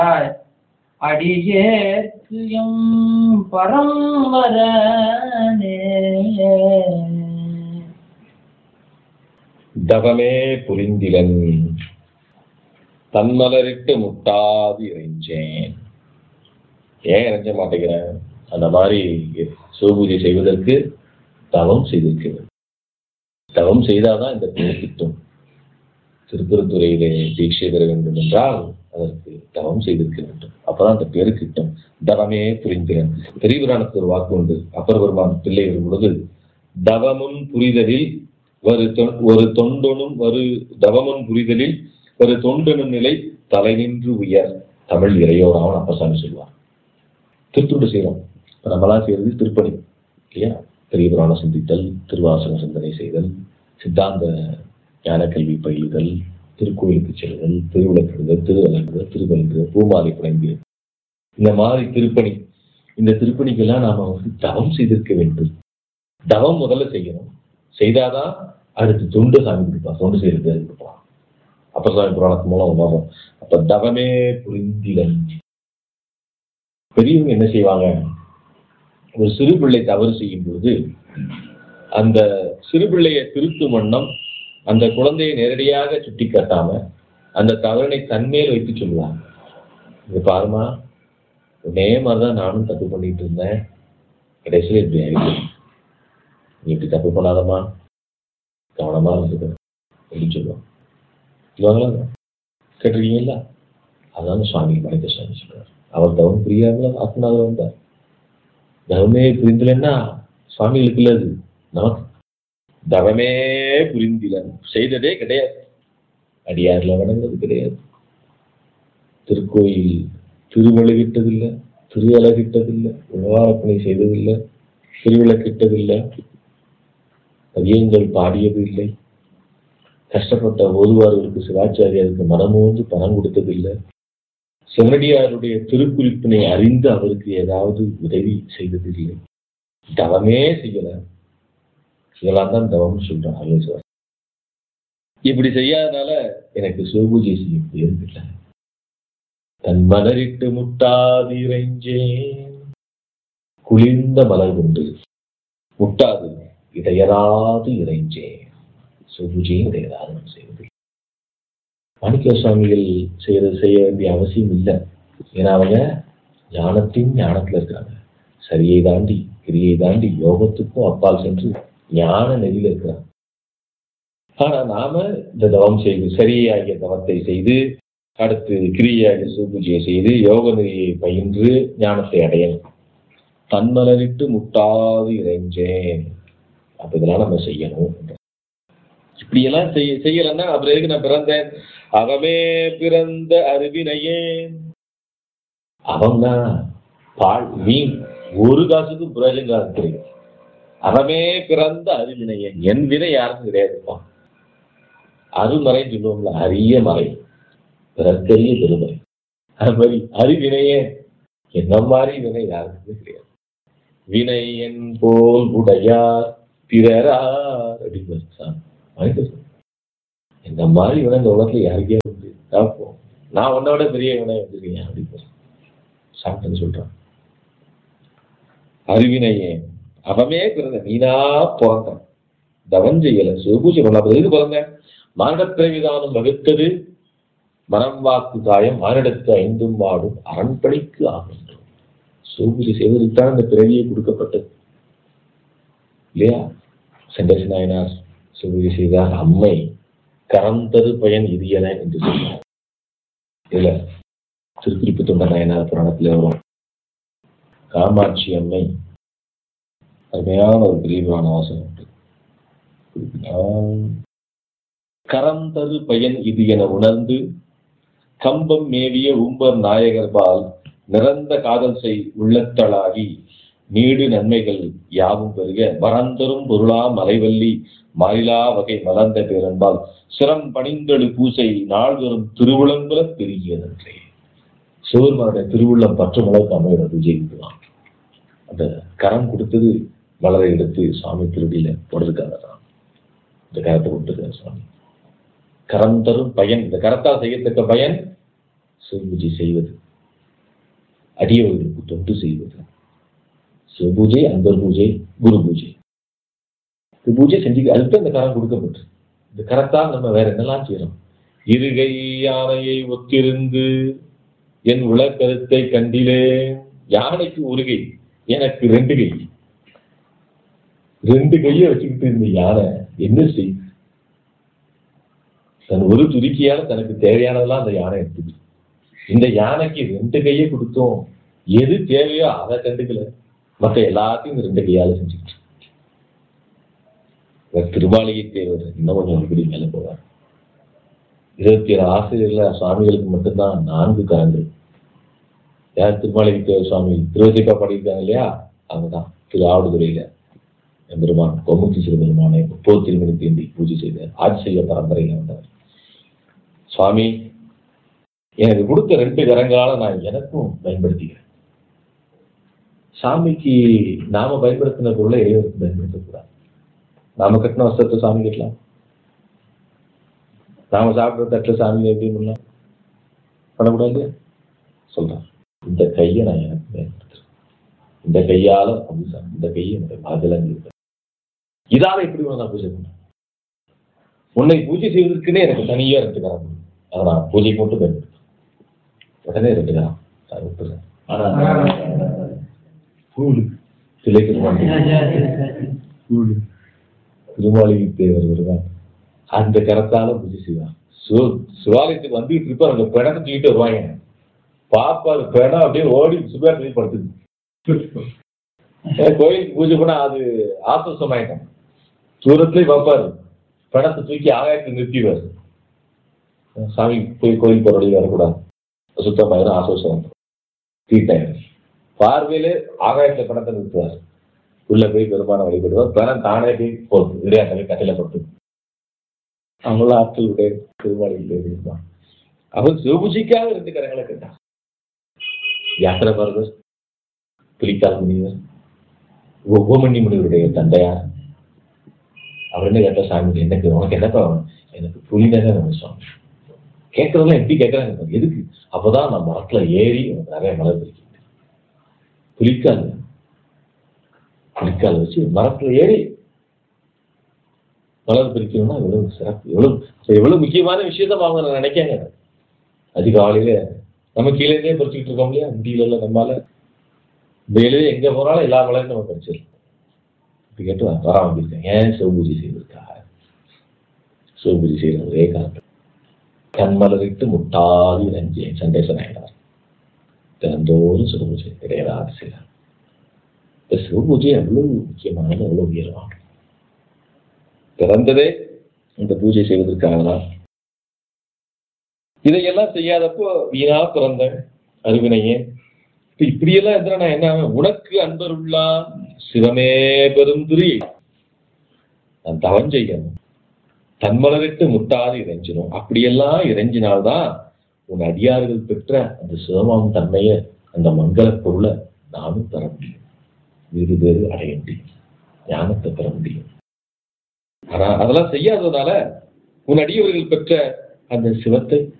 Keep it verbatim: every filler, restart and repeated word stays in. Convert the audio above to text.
அடியேற்கு எம் பரம்பரனே. தவமே புரிந்திலன் தன்மலரிட்டு முட்டாது இறைஞ்சேன். ஏன் இறைஞ்ச மாட்டேங்கிறேன்? அந்த மாதிரி சிவபூஜை செய்வதற்கு தவம் செய்திருக்கிறது. தவம் செய்தாதான் இந்த பேர் கிட்டும். திருப்பரத்துறையிலே தீட்சை பெற வேண்டும் என்றால் அதற்கு தவம் செய்திருக்க வேண்டும். அப்பதான் அந்த பேரு கிட்டும். தவமே புரிந்திலன். பெரிய புராணத்துக்கு ஒரு வாக்கு உண்டு. அப்பர் பெருமான் பிள்ளை வரும் பொழுது தவமுன் புரிதலில் ஒரு ஒரு தொண்டனும் ஒரு தவமுன் புரிதலில் ஒரு தொண்டனும் நிலை தலை நின்று உயர் தமிழ் இறையோராவன் அப்பசாமி சொல்வார். திருத்துண்டு செய்யறோம். இப்ப நம்மளாம் செய்யறது திருப்பணி இல்லையா? பெரிய புராணம் சிந்தித்தல், திருவாசக சிந்தனை செய்தல், சித்தாந்த ஞான கல்வி பயிலுதல், திருக்கோயிலுக்கு செல்லுதல், திருவிளக்கிடுதல், திருவலங்குதல், திருவலங்குதல், பூமாலை புனைந்து இந்த மாதிரி திருப்பணி. இந்த திருப்பணிக்கெல்லாம் நாம வந்து தவம் செய்திருக்க வேண்டும். தவம் முதல்ல செய்யணும். செய்தாதான் அடுத்து தொண்டு சாமி கொடுப்பா. தொண்டு செய்யறது கொடுப்பான். அப்ப சாமி புராணத்து மூலம் வரும். அப்ப தவமே புரிந்திலன். பெரியவங்க என்ன செய்வாங்க? ஒரு சிறு பிள்ளை தவறு செய்யும் பொழுது அந்த சிறு பிள்ளையை திருத்தும் வண்ணம் அந்த குழந்தையை நேரடியாக சுட்டி காட்டாம அந்த தவறினை தன்மேல் வைத்து சொல்லுவாங்க. இது பாருமா, ஒரே மாதிரிதான் நானும் தப்பு பண்ணிட்டு இருந்தேன், கடைசியில் இப்படி ஆயிடுச்சு, நீ இப்படி தப்பு பண்ணாதமா, கவனமா இருந்துக்க அப்படின்னு சொல்லுவாங்க. சொல்லுவாங்களா? கேட்டிருக்கீங்களா? அதான் சுவாமி மனித சுவாமி சொல்றாரு. அவர் தவம் புரியாமல ஆத்மநாதர் வந்தார். தவமே புரிந்தலன்னா சுவாமிகளுக்கு இல்லது, நமக்கு. தவமே புரிந்திலன் செய்ததே கிடையாது. அடியார்ல வணங்குறது கிடையாது. திருக்கோயில் திருவழுகிட்டதில்லை, திரு அழகிட்டதில்லை, உழவாரப்பணி செய்ததில்லை, திருவிளக்கிட்டதில்லை, பதியங்கள் பாடியது இல்லை, கஷ்டப்பட்ட ஓதுவார்களுக்கு சிவாச்சாரியாருக்கு மனமோந்து பணம் கொடுத்ததில்லை, சிவனடியாருடைய திருக்குறிப்பினை அறிந்து அவருக்கு ஏதாவது உதவி செய்ததில்லை. தவமே செய்யல. இதெல்லாம் தான் தவம்னு சொல்றாங்க. இப்படி செய்யாதனால எனக்கு சிவபூஜை செய்ய முடியவில்லை. தன் மலரிட்டு முட்டாது இறைஞ்சேன். குளிர்ந்த மலர் கொண்டு முட்டாது இடையராது இறைஞ்சேன். சிவபூஜையும் இடையராது நான் செய்வது. மாணிக்க சுவாமிகள் செய்யறது செய்ய வேண்டிய அவசியம் இல்லை. ஏன்னா அவங்க ஞானத்தின் ஞானத்துல இருக்கிறாங்க. சரியை தாண்டி கிரியை தாண்டி யோகத்துக்கும் அப்பால் சென்று ஞான நெறியில இருக்கிறாங்க. ஆனா நாம இந்த தவம் செய்து சரியாகிய தவத்தை செய்து அடுத்து கிரியாகிய சிவபூஜையை செய்து யோக நெறியை பயின்று ஞானத்தை அடையணும். தன்மலரிட்டு முட்டாது இறைஞ்சேன். அப்ப இதெல்லாம் நம்ம செய்யணும். இப்படியெல்லாம் செய்ய செய்யலன்னா அப்புறம் எதுக்கு நான் பிறந்தேன்? அவமே பிறந்த அறிவினையே. அவங்க பால் மீன் ஒரு காசுக்கும் பிரயோஜனம் தெரியும். அவமே பிறந்த அறிவினையே. என் வினை யாருக்கும் கிடையாதுப்பான். அருமறைன்னு சொல்லுவோம்ல, அரிய மறை, பிறக்கரிய பெருமறை. அது மாதிரி அறிவினையே என்ன மாதிரி வினை யாருக்குமே கிடையாது. வினை என் போல் உடையார் பிறரார் அப்படின்னு இந்த மாதிரி வினை இந்த உலகத்துல யாருக்கே வந்து பார்ப்போம். நான் உன்னை விட பெரிய வினை வந்திருக்கேன் அப்படின்னு சாப்பிட்டேன்னு சொல்றான். அறிவினையே அவமே பிறந்த நீனா பிறந்தான். தவம் செய்யல, சிவபூஜை பண்ண எதுக்கு பிறந்த? மானிடப்பிறவிதானம் வகுத்தது மனம் வாக்கு காயம் மானிடத்து ஐந்தும் வாடும் அரண்படைக்கு ஆகின்றோம். சிவபூஜை செய்வதற்கான இந்த பிறவியை கொடுக்கப்பட்டது இல்லையா? செண்டசி நாயனார் சிவபூஜை செய்தார். அம்மை கரந்தது பயன் இரியன என்று சொன்னார். இல்ல திருக்குறிப்பு தொண்ட நாயனார் புராணத்துல வரும். காமாட்சி அம்மை அருமையான ஒரு பிரிவான வாசகம் உண்டு. கரந்தது பயன் இது என உணர்ந்து கம்பம் மேவிய உம்பர் நாயகர்பால் நிறந்த காதல் செய் உள்ளத்தளாகி நீடு நன்மைகள் யாவும் பெருக மறந்தரும் பொருளா மலைவல்லி மாறிலா வகை மலர்ந்த பேரன்பால் சிரம் பணிந்தொழு பூசை நாள்வரும் திருவுளங்குல பெருகியதன்றே. சிவருமானுடைய திருவுள்ளம் பற்றும் அளவுக்கு அமைகிற பூஜைக்குதான் அந்த கரம் கொடுத்தது. மலரை எடுத்து சுவாமி திருடியில போடுறதுக்காக தான் இந்த கரத்தை கொடுத்துருக்காரு சுவாமி. கரம் தரும் பயன், இந்த கரத்தால் செய்யத்தக்க பயன் சிவபூஜை செய்வது. அடியவர்களுக்கு தொண்டு செய்வது. சிவபூஜை, அன்பர் பூஜை, குரு பூஜை. இந்த பூஜை செஞ்சு அதுக்கு அந்த கரம் கொடுக்கப்பட்டு இந்த கரத்தால் நம்ம வேற என்னெல்லாம் செய்யறோம். இருகை யானையை ஒத்திருந்து என் உலக்கருத்தை கண்டிலே. யானைக்கு ஒரு கை, எனக்கு ரெண்டு கை. ரெண்டு கையை வச்சுக்கிட்டு இருந்த யானை என்ன செய்யுது? தன் ஒரு துருக்கியால தனக்கு தேவையானதெல்லாம் அந்த யானை எடுத்துது. இந்த யானைக்கு ரெண்டு கையை கொடுத்தோம், எது தேவையோ அதை கண்டுக்கல, மற்ற எல்லாத்தையும் இந்த ரெண்டு கையால செஞ்சுக்கிட்டு. திருமாளிகை தேவர் இன்னும் கொஞ்சம் இப்படி மேல போவார். இருபத்தி ஏழு ஆசிரியர்கள சுவாமிகளுக்கு மட்டும்தான் நான்கு கரங்கள். யார்? திருமாளிகை தேவர் சுவாமி திருவசிப்பா பாடியிருக்காங்க இல்லையா, அவங்கதான். திரு ஆவடுதுறையில பெருமான் கொமுத்தி சிறுபெருமானை முப்பது திருமணி தீண்டி பூஜை செய்தார். ஆட்சிய பரம்பரையில வந்தவர் சுவாமி. எனக்கு கொடுத்த ரெண்டு கரங்களால நான் எனக்கும் பயன்படுத்திக்கிறேன். சாமிக்கு நாம பயன்படுத்தின பொருளை இறைவனுக்கு பயன்படுத்தக்கூடாது. நாம கட்டின வஸ்திரத்தை சாமி கட்டலாம், நாம சாப்பிட்ற தட்டுல சாமி எப்படி பண்ணலாம், பண்ணக்கூடாது சொல்றேன். இந்த கையை நான் எனக்கு பயன்படுத்துறேன், இந்த கையால இந்த கையை என்னுடைய பாதலங்க. இதால எப்படி நான் பூஜை பண்ணேன்? உன்னை பூஜை செய்வதற்குன்னே எனக்கு தனியா ரெண்டு கரம், அதை நான் பூஜை மட்டும் பயன்படுத்துறேன். உடனே ரெண்டு கரம் நான் விட்டுறேன். ஆனா சிலை திருமாளிகை தேவர் வருவார், அந்த கரத்தால பூஜை செய்வார். சிவ சிவாலயத்துக்கு வந்துட்டு இருப்பார், அந்த பிணத்தை தூக்கிட்டு வருவாங்க. பாப்பாரு பிணம் அப்படியே ஓடி சுபேரத்தை படுத்துது. கோயிலுக்கு பூஜை பண்ணா அது ஆசுவாசமாயிட்டான். தூரத்துலயே பார்ப்பாரு, பிணத்தை தூக்கி ஆகாயத்தை நிறுத்திடுவாரு. சாமி போய் கோயில் போற வழி வரக்கூடாது, சுத்தமாயிரும், ஆசுவாசம் தீட்டாயிரும். பார்வையிலே ஆகாயத்துல பணத்தை நிறுத்துவார். உள்ள போய் பெருமான வழிபடுவார். பணம் தானே போய் போகுது, இடையாட்டவே கட்டையில படுத்து. அவங்கள ஆட்களுடைய திருமாளிகை இருந்தான். அவர் சிவபூஜைக்காக ரெண்டு கரங்களை கேட்டார். யாத்திரை பரதர், புலிக்கால் முனிவர், உபமணி முனிவருடைய தந்தையார். அவர் என்ன கேட்ட, சாமி எனக்கு உனக்கு என்னப்பா வேணும்? எனக்கு புலினதான் வேணும் சுவாமி. கேட்கறதெல்லாம் எப்படி கேட்கறாங்க, எதுக்கு? அப்பதான் நான் மரத்துல ஏறி எனக்கு நிறைய மலர் பிரிக்கிறேன். புலிக்கால் புலிக்கால் வச்சு மரத்துல ஏறி மலர் பிரிக்கணும்னா எவ்வளவு சிறப்பு, எவ்வளவு எவ்வளவு முக்கியமான விஷயத்த அவங்க நினைக்காங்க. அதிகாலையில நம்ம கீழே பறிச்சுக்கிட்டு இருக்கோம் இல்லையா, முடியல நம்மளால. வேலையே எங்க போனாலும் எல்லா மலையும் நம்ம பறிச்சிடலாம். இப்படி கேட்டு வர வாங்கியிருக்கேன். ஏன் சிவபூஜை செய்வதற்காக. சிவபூஜை செய்யற ஒரே காரணம், கண்மலரிட்டு முட்டாதி நஞ்சே சண்டேசன் ஆயிடார். தினந்தோறும் சிவபூஜை கிடையாது செய்யறார். இந்த சிவபூஜை எவ்வளவு முக்கியமானது, எவ்வளவு உயர்வான. பிறந்ததே இந்த பூஜை செய்வதற்காக தான். இதையெல்லாம் செய்யாதப்போ வீணா பிறந்த அறிவினையே. இப்படியெல்லாம் இருந்தா நான் என்ன, உனக்கு அன்பருள்ளா சிவமே பெருந்துரி நான் தவம் செய்யணும், தன்மலரிட்டு முட்டாது இறைஞ்சிடும். அப்படியெல்லாம் இறைஞ்சினால்தான் உன் அடியார்கள் பெற்ற அந்த சிவமாம் தன்மையை, அந்த மங்கள பொருளை நானும் தர முடியும், வேறு வேறு அடைய முடியும், ஞானத்தை பெற முடியும். ஆனா அதெல்லாம் செய்யாததுனால உன் அடியவர்கள் பெற்ற அந்த சிவத்தை